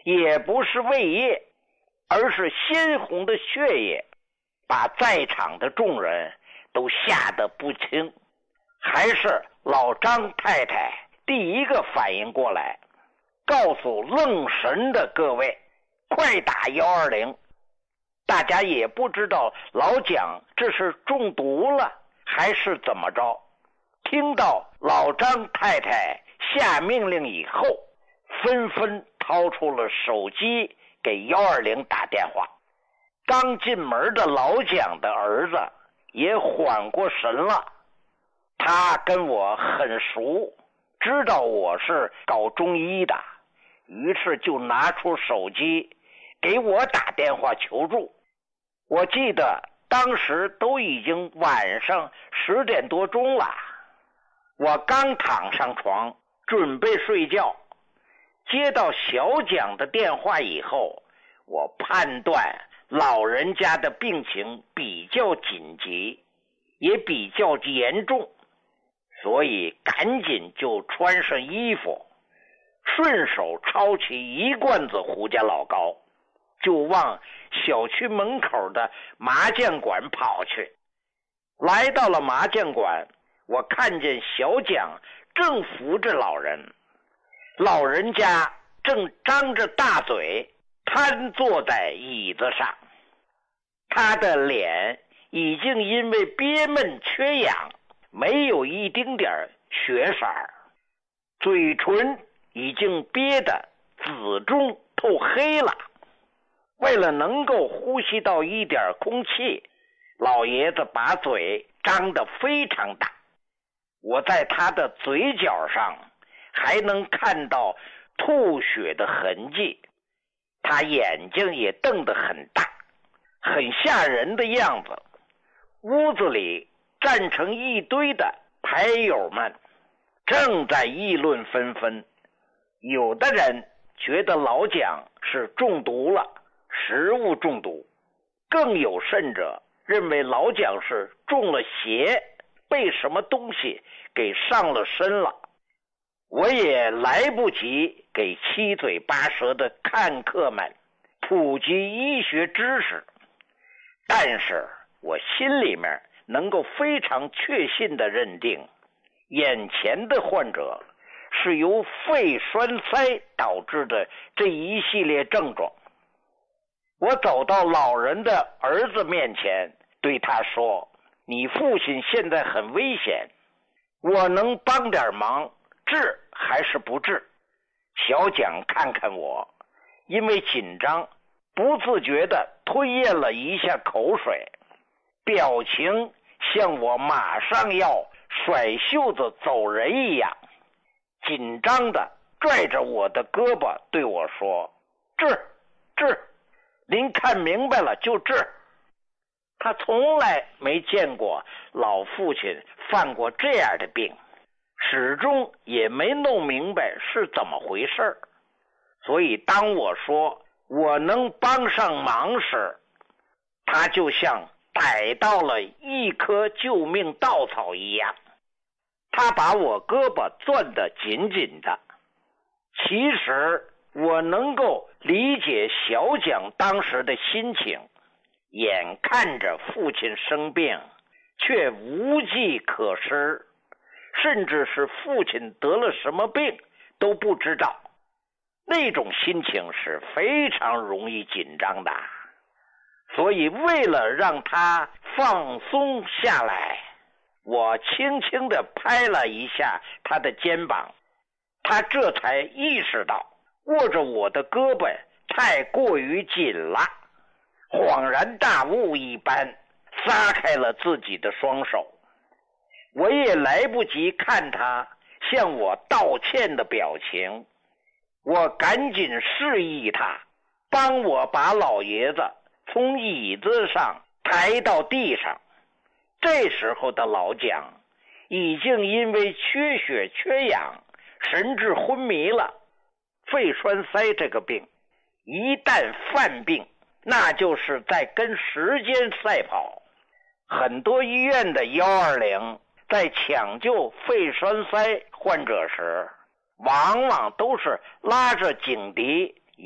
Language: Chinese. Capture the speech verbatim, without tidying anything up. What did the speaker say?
也不是胃液，而是鲜红的血液，把在场的众人都吓得不轻。还是老张太太第一个反应过来，告诉愣神的各位，快打一二零。大家也不知道老蒋这是中毒了还是怎么着，听到老张太太下命令以后，纷纷掏出了手机给一二零打电话。刚进门的老蒋的儿子也缓过神了，他跟我很熟，知道我是搞中医的，于是就拿出手机给我打电话求助。我记得当时都已经晚上十点多钟了，我刚躺上床准备睡觉，接到小蒋的电话以后，我判断老人家的病情比较紧急，也比较严重，所以赶紧就穿上衣服，顺手抄起一罐子胡家老膏，就往小区门口的麻将馆跑去。来到了麻将馆，我看见小蒋正扶着老人，老人家正张着大嘴瘫坐在椅子上，他的脸已经因为憋闷缺氧没有一丁点血色，嘴唇已经憋得紫中透黑了。为了能够呼吸到一点空气，老爷子把嘴张得非常大，我在他的嘴角上还能看到吐血的痕迹，他眼睛也瞪得很大，很吓人的样子。屋子里站成一堆的牌友们正在议论纷纷，有的人觉得老蒋是中毒了，食物中毒，更有甚者认为老蒋是中了邪，被什么东西给上了身了。我也来不及给七嘴八舌的看客们普及医学知识，但是我心里面能够非常确信地认定，眼前的患者是由肺栓塞导致的这一系列症状。我走到老人的儿子面前，对他说，你父亲现在很危险，我能帮点忙，治还是不治？小蒋看看我，因为紧张不自觉地吞咽了一下口水，表情像我马上要甩袖子走人一样，紧张地拽着我的胳膊对我说，治治，您看明白了就治。他从来没见过老父亲犯过这样的病，始终也没弄明白是怎么回事，所以当我说我能帮上忙时，他就像逮到了一棵救命稻草一样，他把我胳膊攥得紧紧的。其实我能够理解小蒋当时的心情，眼看着父亲生病，却无计可施，甚至是父亲得了什么病都不知道，那种心情是非常容易紧张的。所以为了让他放松下来，我轻轻地拍了一下他的肩膀，他这才意识到握着我的胳膊太过于紧了，恍然大悟一般撒开了自己的双手。我也来不及看他向我道歉的表情，我赶紧示意他帮我把老爷子从椅子上抬到地上。这时候的老蒋已经因为缺血缺氧神志昏迷了。肺栓塞这个病一旦犯病，那就是在跟时间赛跑。很多医院的一二零在抢救肺栓塞患者时，往往都是拉着警笛